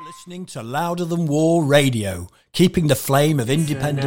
Listening to Louder Than War Radio, keeping the flame of independent